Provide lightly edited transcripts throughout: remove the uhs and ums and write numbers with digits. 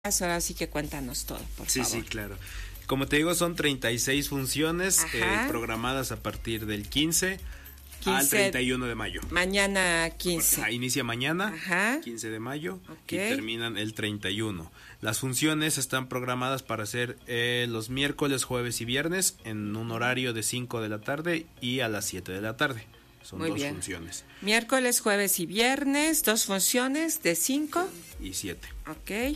Ahora sí que cuéntanos todo, por favor. Sí, claro. Como te digo, son 36 funciones programadas a partir del 15 al 31 de mayo. Mañana 15. Inicia mañana, 15 de mayo, y terminan el 31. Las funciones están programadas para ser los miércoles, jueves y viernes en un horario de 5 de la tarde y a las 7 de la tarde. Son Muy dos bien. funciones. Miércoles, jueves y viernes, 2 funciones de 5 y 7. Ok.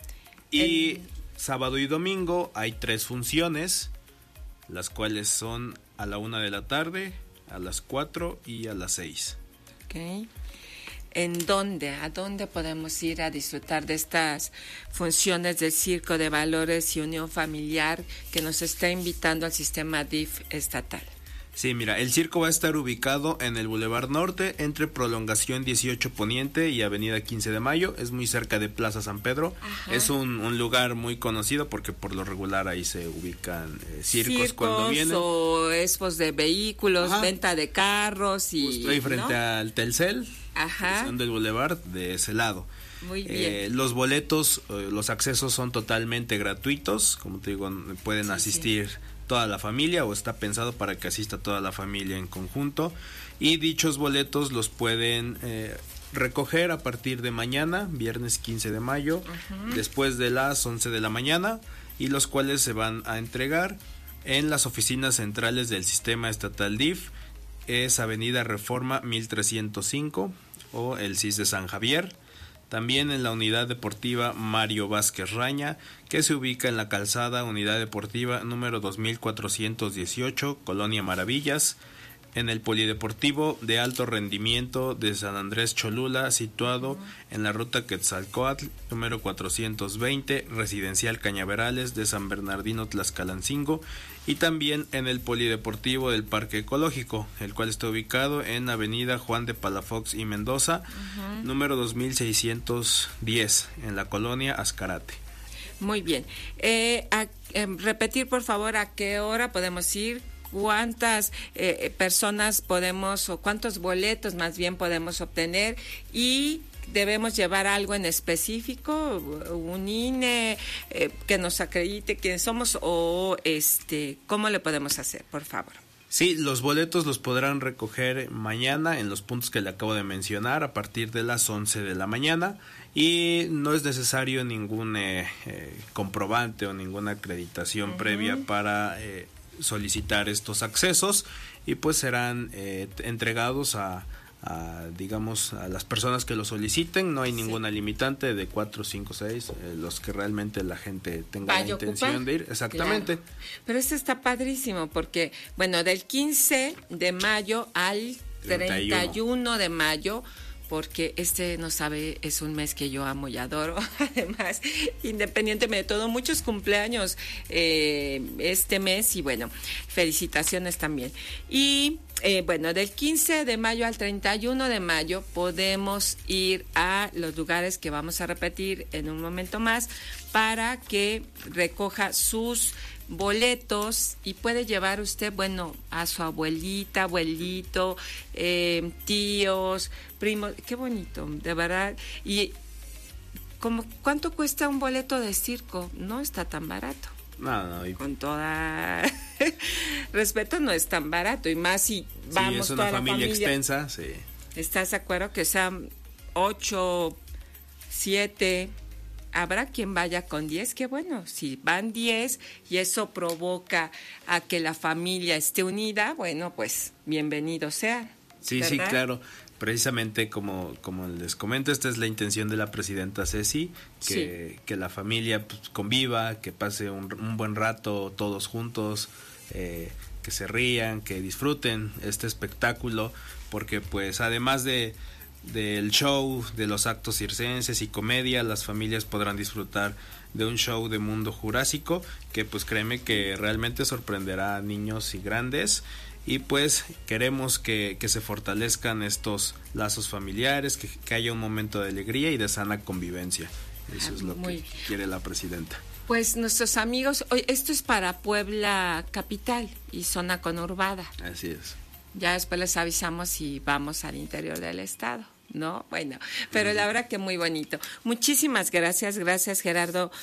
Y sábado y domingo hay 3 funciones, las cuales son a la 1 de la tarde, a las 4 y a las 6. Ok. ¿En dónde? ¿A dónde podemos ir a disfrutar de estas funciones del Circo de Valores y Unión Familiar que nos está invitando al sistema DIF estatal? Sí, mira, el circo va a estar ubicado en el Boulevard Norte, entre Prolongación 18 Poniente y Avenida 15 de Mayo. Es muy cerca de Plaza San Pedro. Es un lugar muy conocido porque por lo regular ahí se ubican circos cuando vienen. O expos de vehículos, venta de carros y... Justo ahí frente al Telcel, son del Boulevard, de ese lado. Muy bien. Los boletos, los accesos son totalmente gratuitos. Como te digo, pueden asistir toda la familia, o está pensado para que asista toda la familia en conjunto, y dichos boletos los pueden recoger a partir de mañana, viernes 15 de mayo, después de las 11 de la mañana, y los cuales se van a entregar en las oficinas centrales del sistema estatal DIF. Es Avenida Reforma 1305 o el CIS de San Javier. También en la Unidad Deportiva Mario Vázquez Raña, que se ubica en la calzada Unidad Deportiva número 2418, Colonia Maravillas. En el Polideportivo de Alto Rendimiento de San Andrés Cholula, situado en la ruta Quetzalcóatl número 420, Residencial Cañaverales de San Bernardino Tlaxcalancingo. Y también en el Polideportivo del Parque Ecológico, el cual está ubicado en Avenida Juan de Palafox y Mendoza, número 2610, en la colonia Azcarate. Muy bien. Repetir, por favor, a qué hora podemos ir, cuántas personas podemos, o cuántos boletos más bien podemos obtener, y debemos llevar algo en específico, un INE que nos acredite quiénes somos, o ¿cómo le podemos hacer, por favor? Sí, los boletos los podrán recoger mañana en los puntos que le acabo de mencionar a partir de las 11 de la mañana, y no es necesario ningún comprobante o ninguna acreditación previa para solicitar estos accesos, y pues serán entregados a las personas que lo soliciten. No hay ninguna limitante, de 4, 5, 6, los que realmente la gente tenga la intención de ir. Exactamente. Claro. Pero esto está padrísimo porque, bueno, del 15 de mayo al 31 de mayo, porque no sabe, es un mes que yo amo y adoro. Además, independientemente de todo, muchos cumpleaños este mes, y bueno, felicitaciones también. Y bueno, del 15 de mayo al 31 de mayo podemos ir a los lugares que vamos a repetir en un momento más para que recoja sus boletos, y puede llevar usted, bueno, a su abuelita, abuelito, tíos, primos. Qué bonito, de verdad. Y ¿cuánto cuesta un boleto de circo? No está tan barato. No. Con toda respeto, no es tan barato, y más si vamos toda la familia extensa. ¿Estás de acuerdo que sean 8, 7? Habrá quien vaya con 10, que bueno, si van 10 y eso provoca a que la familia esté unida, bueno, pues bienvenido sea. Sí, ¿verdad? Sí, claro. Precisamente como les comento, esta es la intención de la presidenta Ceci, que la familia pues conviva, que pase un buen rato todos juntos, que se rían, que disfruten este espectáculo, porque pues además del show, de los actos circenses y comedia, las familias podrán disfrutar de un show de mundo jurásico que pues créeme que realmente sorprenderá a niños y grandes. Y pues queremos que se fortalezcan estos lazos familiares, que haya un momento de alegría y de sana convivencia. Eso es lo que quiere la presidenta. Pues nuestros amigos, esto es para Puebla capital y zona conurbada. Así es. Ya después les avisamos si vamos al interior del estado, ¿no? Bueno, pero la verdad que muy bonito. Muchísimas gracias Gerardo